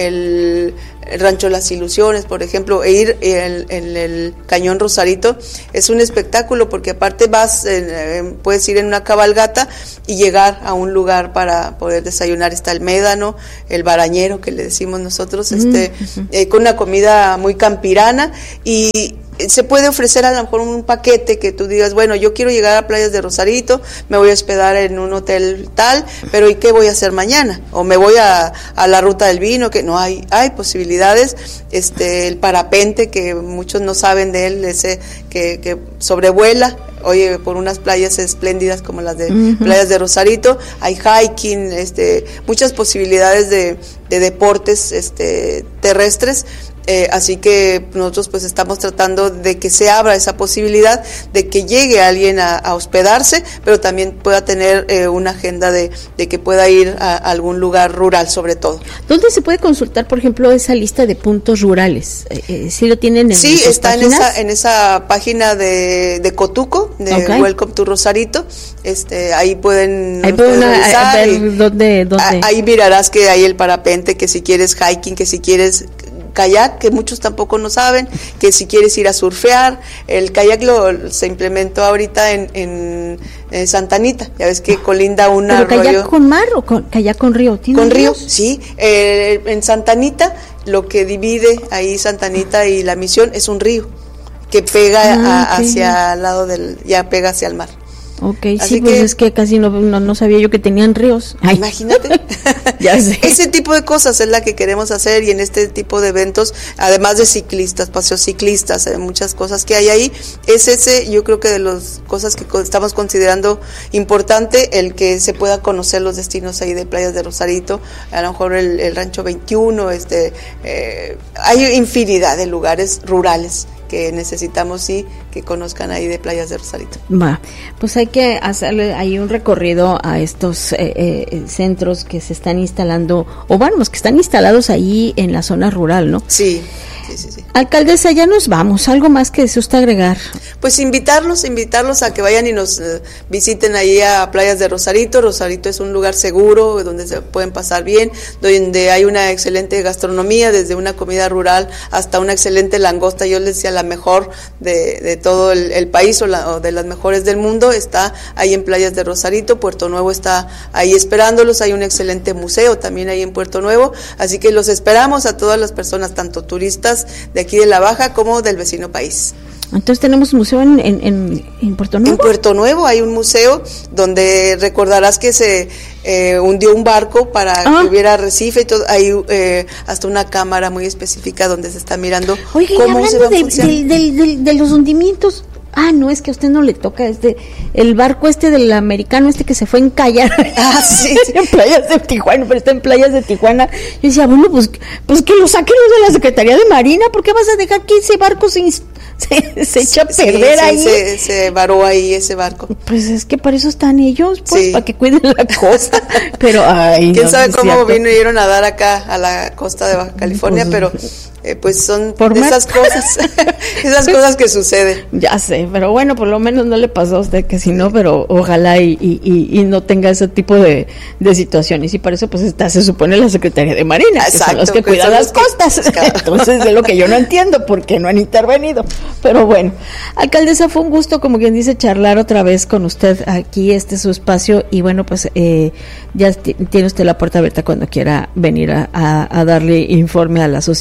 Speaker 1: el, el Rancho Las Ilusiones, por ejemplo, e ir en el, el Cañón Rosarito es un espectáculo, porque aparte vas, eh, puedes ir en una cabalgata y llegar a un lugar para poder desayunar. Está el médano, el barañero que le decimos nosotros, mm, este uh-huh. eh, con una comida muy campirana, y se puede ofrecer a lo mejor un paquete que tú digas, bueno, yo quiero llegar a Playas de Rosarito, me voy a hospedar en un hotel tal, pero ¿y qué voy a hacer mañana? O me voy a, a la Ruta del Vino, que no hay, hay posibilidades, este, el parapente, que muchos no saben de él, ese que, que sobrevuela, oye, por unas playas espléndidas como las de uh-huh. Playas de Rosarito, hay hiking, este, muchas posibilidades de, de deportes, este, terrestres. Eh, así que nosotros pues estamos tratando de que se abra esa posibilidad de que llegue alguien a, a hospedarse, pero también pueda tener eh, una agenda de, de que pueda ir a, a algún lugar rural, sobre todo.
Speaker 2: ¿Dónde se puede consultar, por ejemplo, esa lista de puntos rurales? Eh, eh, ¿Sí lo tienen en
Speaker 1: Sí, está
Speaker 2: páginas?
Speaker 1: en esa en esa página de, de Cotuco, de okay. Welcome to Rosarito. Este, ahí pueden
Speaker 2: ahí pueden a, a ver y, dónde, dónde.
Speaker 1: A, ahí mirarás que hay el parapente, que si quieres hiking, que si quieres kayak, que muchos tampoco no saben, que si quieres ir a surfear, el kayak lo se implementó ahorita en, en, en Santa Anita, ya ves que colinda un
Speaker 2: ¿Pero
Speaker 1: arroyo.
Speaker 2: ¿Kayak con mar o con, kayak con río?
Speaker 1: Con río, sí, eh, en Santa Anita lo que divide ahí Santa Anita y la Misión es un río que pega ah, a, okay. hacia el lado del, ya pega hacia el mar.
Speaker 2: Ok, Así sí, pues que, es que casi no, no, no sabía yo que tenían ríos.
Speaker 1: Ay. Imagínate.
Speaker 2: Ya sé.
Speaker 1: Ese tipo de cosas es la que queremos hacer, y en este tipo de eventos, además de ciclistas, paseos ciclistas, eh, muchas cosas que hay ahí, es ese, yo creo que de las cosas que estamos considerando importante, el que se pueda conocer los destinos ahí de Playas de Rosarito, a lo mejor el, el Rancho veintiuno, este, eh, hay infinidad de lugares rurales que necesitamos sí que conozcan ahí de Playas de Rosarito.
Speaker 2: Va, pues hay que hacerle ahí un recorrido a estos eh, eh, centros que se están instalando, o vamos, que están instalados ahí en la zona rural, ¿no?
Speaker 1: Sí. Sí, sí, sí.
Speaker 2: Alcaldesa, ya nos vamos. ¿Algo más que desea usted agregar?
Speaker 1: Pues invitarlos, invitarlos a que vayan y nos eh, visiten ahí a Playas de Rosarito. Rosarito es un lugar seguro, donde se pueden pasar bien, donde hay una excelente gastronomía, desde una comida rural hasta una excelente langosta. Yo les decía, la mejor de, de todo el, el país o, la, o de las mejores del mundo está ahí en Playas de Rosarito. Puerto Nuevo está ahí esperándolos. Hay un excelente museo también ahí en Puerto Nuevo. Así que los esperamos a todas las personas, tanto turistas de aquí de la Baja como del vecino país.
Speaker 2: Entonces tenemos un museo en, en, en Puerto Nuevo.
Speaker 1: En Puerto Nuevo hay un museo donde recordarás que se eh, hundió un barco para ah. que hubiera arrecife y todo. Hay eh, hasta una cámara muy específica donde se está mirando.
Speaker 2: Oye, cómo se va de, de, de, de, de los hundimientos. Ah, no, es que a usted no le toca este el barco este del americano este que se fue a encallar. Ah, sí, sí. En playas de Tijuana, pero está en Playas de Tijuana. Yo decía, bueno, pues pues que lo saquen los de la Secretaría de Marina, ¿por qué vas a dejar que ese barco se se, se echa a perder
Speaker 1: sí,
Speaker 2: ahí?
Speaker 1: Sí, se, se varó ahí ese barco.
Speaker 2: Pues es que para eso están ellos, pues, sí. para que cuiden la costa. Pero ay,
Speaker 1: quién
Speaker 2: no,
Speaker 1: sabe
Speaker 2: no
Speaker 1: cómo vinieron a dar acá a la costa de Baja California, pues, pero Eh, pues son
Speaker 2: por
Speaker 1: esas cosas, esas cosas que suceden.
Speaker 2: Ya sé, pero bueno, por lo menos no le pasó a usted, que si no, pero ojalá y, y, y no tenga ese tipo de, de situaciones, y para eso pues está, se supone, la Secretaría de Marina, que Exacto, son los que cuidan las costas. Que, entonces es lo que yo no entiendo, por qué no han intervenido. Pero bueno, alcaldesa, fue un gusto, como quien dice, charlar otra vez con usted aquí, este es su espacio, y bueno, pues eh, ya t- tiene usted la puerta abierta cuando quiera venir a, a, a darle informe a la sociedad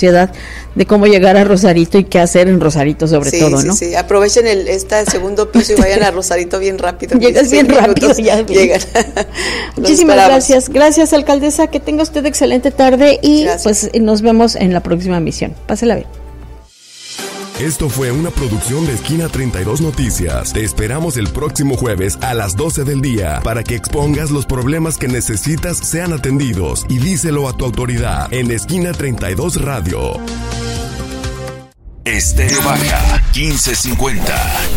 Speaker 2: de cómo llegar a Rosarito y qué hacer en Rosarito sobre
Speaker 1: sí,
Speaker 2: todo,
Speaker 1: sí,
Speaker 2: ¿no?
Speaker 1: Sí, aprovechen el este segundo piso y vayan a Rosarito bien rápido.
Speaker 2: Llegas bien rápido, ya
Speaker 1: llegan.
Speaker 2: Muchísimas gracias, gracias alcaldesa, que tenga usted excelente tarde y gracias. Pues nos vemos en la próxima emisión. Pásela bien.
Speaker 3: Esto fue una producción de Esquina treinta y dos Noticias. Te esperamos el próximo jueves a las doce del día para que expongas los problemas que necesitas sean atendidos y díselo a tu autoridad en Esquina treinta y dos Radio.
Speaker 4: Estéreo Baja quince cincuenta.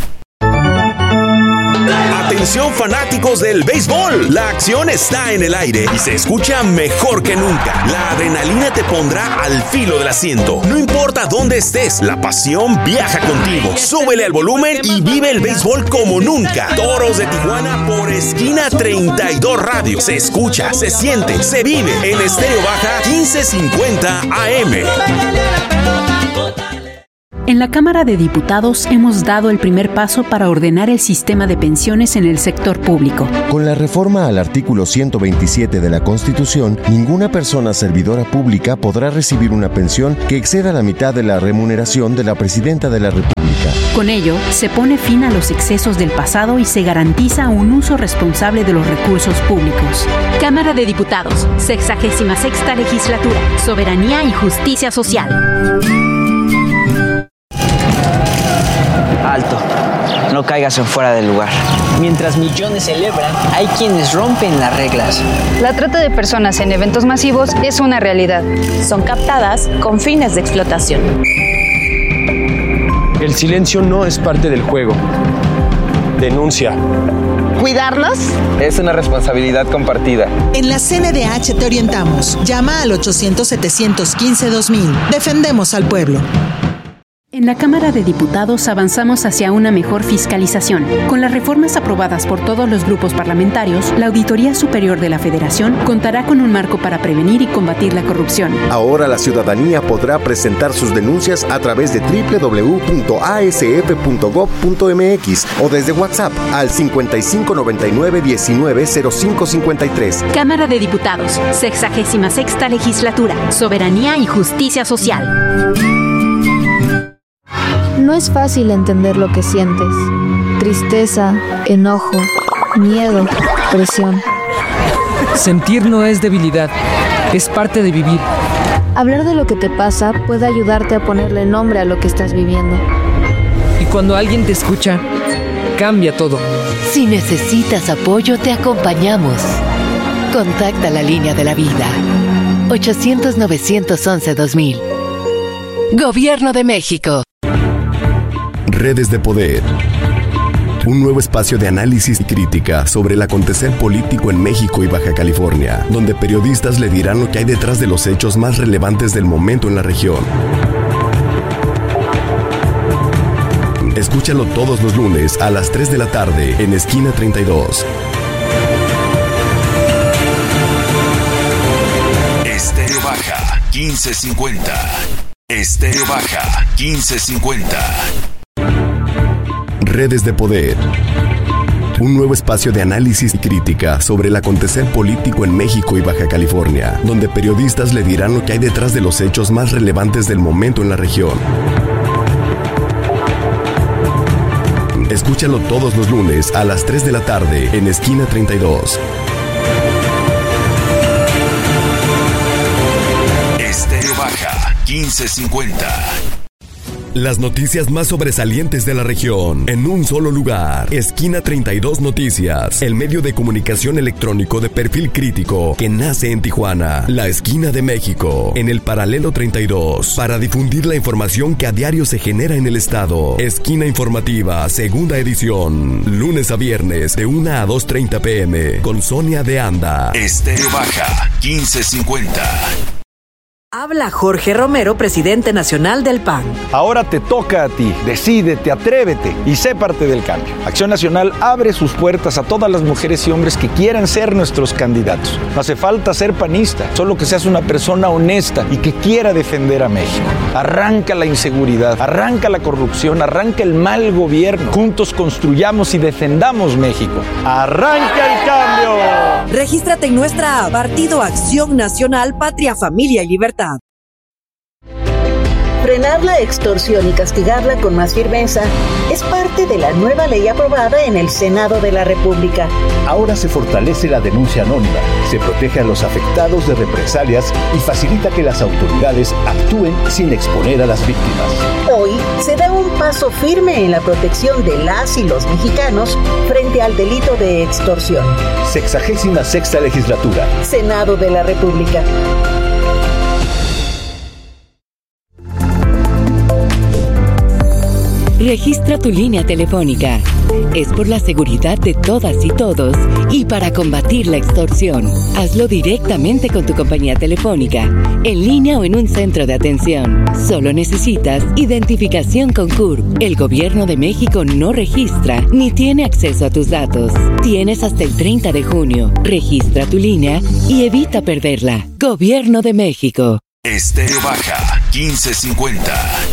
Speaker 4: Atención fanáticos del béisbol, la acción está en el aire y se escucha mejor que nunca. La adrenalina te pondrá al filo del asiento. No importa dónde estés, la pasión viaja contigo. Súbele al volumen y vive el béisbol como nunca. Toros de Tijuana por Esquina treinta y dos Radio. Se escucha, se siente, se vive en Estéreo Baja quince cincuenta A M.
Speaker 5: En la Cámara de Diputados hemos dado el primer paso para ordenar el sistema de pensiones en el sector público.
Speaker 6: Con la reforma al artículo ciento veintisiete de la Constitución, ninguna persona servidora pública podrá recibir una pensión que exceda la mitad de la remuneración de la Presidenta de la República.
Speaker 5: Con ello, se pone fin a los excesos del pasado y se garantiza un uso responsable de los recursos públicos.
Speaker 7: Cámara de Diputados, sexagésima sexta legislatura, Soberanía y Justicia Social.
Speaker 8: Alto, no caigas en fuera del lugar. Mientras millones celebran, hay quienes rompen las reglas.
Speaker 9: La trata de personas en eventos masivos es una realidad.
Speaker 10: Son captadas con fines de explotación.
Speaker 11: El silencio no es parte del juego. Denuncia.
Speaker 12: ¿Cuidarnos?
Speaker 13: Es una responsabilidad compartida.
Speaker 14: En la C N D H te orientamos. Llama al ochocientos, setecientos quince, dos mil. Defendemos al pueblo.
Speaker 5: En la Cámara de Diputados avanzamos hacia una mejor fiscalización. Con las reformas aprobadas por todos los grupos parlamentarios, la Auditoría Superior de la Federación contará con un marco para prevenir y combatir la corrupción.
Speaker 6: Ahora la ciudadanía podrá presentar sus denuncias a través de doble u doble u doble u punto a s f punto gob punto m x o desde WhatsApp al cincuenta y cinco noventa y nueve diecinueve cero cinco cincuenta y tres.
Speaker 7: Cámara de Diputados, sexagésima sexta legislatura, Soberanía y Justicia Social.
Speaker 15: No es fácil entender lo que sientes. Tristeza, enojo, miedo, presión.
Speaker 16: Sentir no es debilidad, es parte de vivir.
Speaker 15: Hablar de lo que te pasa puede ayudarte a ponerle nombre a lo que estás viviendo.
Speaker 16: Y cuando alguien te escucha, cambia todo.
Speaker 17: Si necesitas apoyo, te acompañamos. Contacta la línea de la vida. ochocientos, novecientos once, dos mil. Gobierno de México.
Speaker 3: Redes de Poder. Un nuevo espacio de análisis y crítica sobre el acontecer político en México y Baja California, donde periodistas le dirán lo que hay detrás de los hechos más relevantes del momento en la región. Escúchalo todos los lunes a las tres de la tarde en Esquina treinta y dos.
Speaker 4: Estéreo Baja quince cincuenta. Estéreo Baja quince cincuenta.
Speaker 3: Redes de Poder. Un nuevo espacio de análisis y crítica sobre el acontecer político en México y Baja California, donde periodistas le dirán lo que hay detrás de los hechos más relevantes del momento en la región. Escúchalo todos los lunes a las tres de la tarde en Esquina treinta y dos.
Speaker 4: Estéreo Baja quince cincuenta.
Speaker 3: Las noticias más sobresalientes de la región en un solo lugar. Esquina treinta y dos Noticias, el medio de comunicación electrónico de perfil crítico que nace en Tijuana, la esquina de México, en el paralelo treinta y dos, para difundir la información que a diario se genera en el estado. Esquina Informativa, segunda edición, lunes a viernes de una a dos treinta pm, con Sonia de Anda.
Speaker 4: Estéreo Baja quince cincuenta.
Speaker 18: Habla Jorge Romero, presidente nacional del P A N.
Speaker 19: Ahora te toca a ti. Decídete, atrévete y sé parte del cambio. Acción Nacional abre sus puertas a todas las mujeres y hombres que quieran ser nuestros candidatos. No hace falta ser panista, solo que seas una persona honesta y que quiera defender a México. Arranca la inseguridad, arranca la corrupción, arranca el mal gobierno. Juntos construyamos y defendamos México. ¡Arranca el cambio!
Speaker 18: Regístrate en nuestra app, Partido Acción Nacional, Patria, Familia y Libertad.
Speaker 12: Frenar la extorsión y castigarla con más firmeza es parte de la nueva ley aprobada en el Senado de la República.
Speaker 20: Ahora se fortalece la denuncia anónima, se protege a los afectados de represalias y facilita que las autoridades actúen sin exponer a las víctimas.
Speaker 12: Hoy se da un paso firme en la protección de las y los mexicanos frente al delito de extorsión.
Speaker 20: Sexagésima sexta legislatura.
Speaker 12: Senado de la República.
Speaker 17: Registra tu línea telefónica. Es por la seguridad de todas y todos y para combatir la extorsión. Hazlo directamente con tu compañía telefónica, en línea o en un centro de atención. Solo necesitas identificación con C U R P. El Gobierno de México no registra ni tiene acceso a tus datos. Tienes hasta el treinta de junio. Registra tu línea y evita perderla. Gobierno de México.
Speaker 4: Estéreo Baja quince cincuenta.